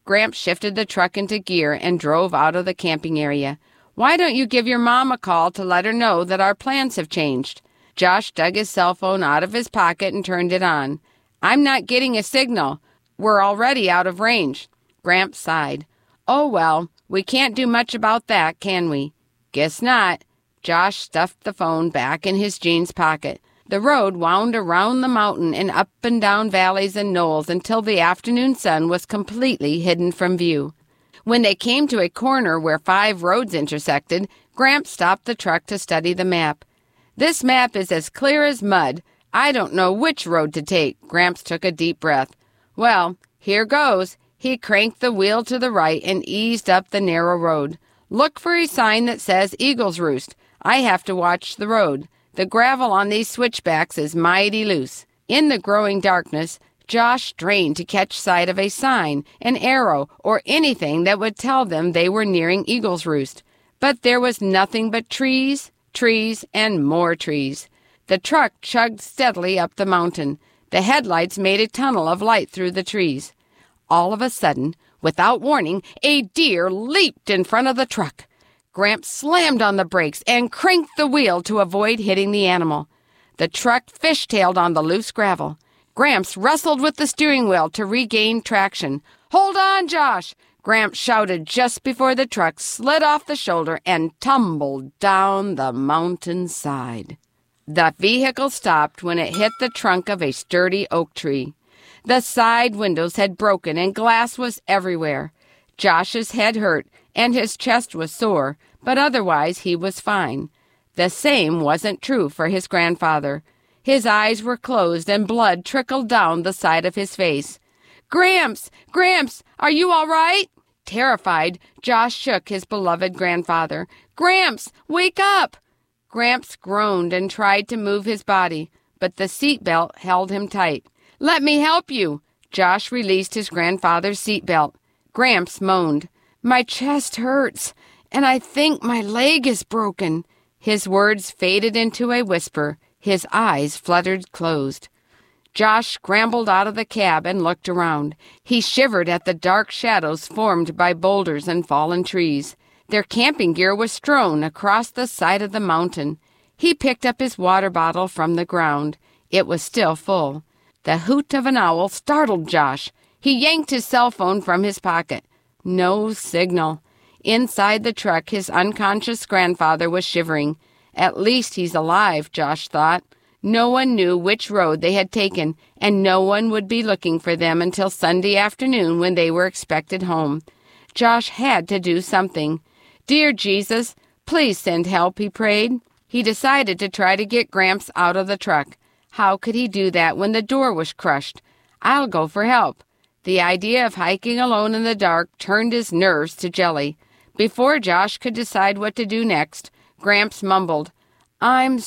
Gramps shifted the truck into gear and drove out of the camping area. "Why don't you give your mom a call to let her know that our plans have changed?" Josh dug his cell phone out of his pocket and turned it on. "I'm not getting a signal. We're already out of range." Gramps sighed. "Oh, well, we can't do much about that, can we?" "Guess not." Josh stuffed the phone back in his jeans pocket. The road wound around the mountain and up and down valleys and knolls until the afternoon sun was completely hidden from view. When they came to a corner where 5 roads intersected, Gramps stopped the truck to study the map. "This map is as clear as mud. I don't know which road to take." Gramps took a deep breath. "Well, here goes." He cranked the wheel to the right and eased up the narrow road. "Look for a sign that says Eagle's Roost. I have to watch the road. The gravel on these switchbacks is mighty loose." In the growing darkness, Josh strained to catch sight of a sign, an arrow, or anything that would tell them they were nearing Eagle's Roost. But there was nothing but trees, trees, and more trees. The truck chugged steadily up the mountain. The headlights made a tunnel of light through the trees. All of a sudden, without warning, a deer leaped in front of the truck. Gramps slammed on the brakes and cranked the wheel to avoid hitting the animal. The truck fishtailed on the loose gravel. Gramps wrestled with the steering wheel to regain traction. "Hold on, Josh!" Gramps shouted just before the truck slid off the shoulder and tumbled down the mountainside. The vehicle stopped when it hit the trunk of a sturdy oak tree. The side windows had broken and glass was everywhere. Josh's head hurt and his chest was sore, but otherwise he was fine. The same wasn't true for his grandfather. His eyes were closed and blood trickled down the side of his face. "Gramps! Gramps! Are you all right?" Terrified, Josh shook his beloved grandfather. "Gramps! Wake up!" Gramps groaned and tried to move his body, but the seatbelt held him tight. "Let me help you." Josh released his grandfather's seatbelt. Gramps moaned. "My chest hurts, and I think my leg is broken." His words faded into a whisper. His eyes fluttered closed. Josh scrambled out of the cab and looked around. He shivered at the dark shadows formed by boulders and fallen trees. Their camping gear was strewn across the side of the mountain. He picked up his water bottle from the ground. It was still full. The hoot of an owl startled Josh. He yanked his cell phone from his pocket. No signal. Inside the truck, his unconscious grandfather was shivering. At least he's alive, Josh thought. No one knew which road they had taken, and no one would be looking for them until Sunday afternoon when they were expected home. Josh had to do something. "Dear Jesus, please send help," he prayed. He decided to try to get Gramps out of the truck. How could he do that when the door was crushed? "I'll go for help." The idea of hiking alone in the dark turned his nerves to jelly. Before Josh could decide what to do next, Gramps mumbled, "I'm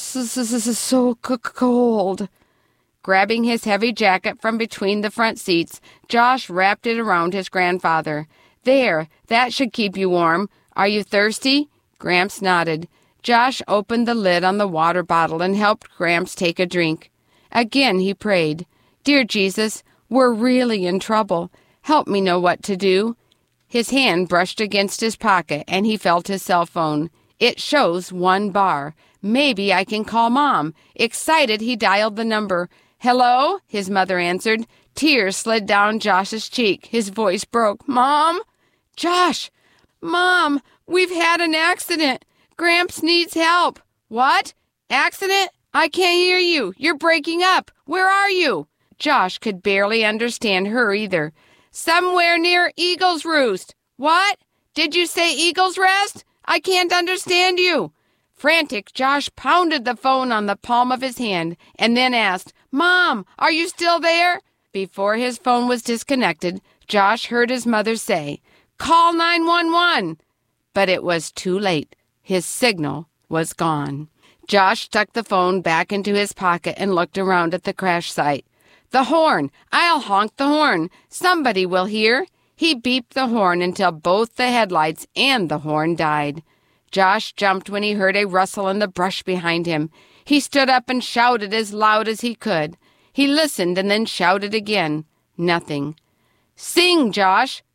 so cold." Grabbing his heavy jacket from between the front seats, Josh wrapped it around his grandfather. "There, that should keep you warm. Are you thirsty?" Gramps nodded. Josh opened the lid on the water bottle and helped Gramps take a drink. Again he prayed, "Dear Jesus, we're really in trouble. Help me know what to do." His hand brushed against his pocket and he felt his cell phone. It shows 1 bar. Maybe I can call Mom. Excited, he dialed the number. "Hello?" his mother answered. Tears slid down Josh's cheek. His voice broke. "Mom?" "Josh!" "Mom, we've had an accident. Gramps needs help." "What? Accident? I can't hear you. You're breaking up. Where are you?" Josh could barely understand her either. "Somewhere near Eagle's Roost." "What? Did you say Eagle's Rest? I can't understand you." Frantic, Josh pounded the phone on the palm of his hand and then asked, "Mom, are you still there?" Before his phone was disconnected, Josh heard his mother say, "Call 911." But it was too late. His signal was gone. Josh stuck the phone back into his pocket and looked around at the crash site. "The horn! I'll honk the horn. Somebody will hear." He beeped the horn until both the headlights and the horn died. Josh jumped when he heard a rustle in the brush behind him. He stood up and shouted as loud as he could. He listened and then shouted again. Nothing. "Sing, Josh!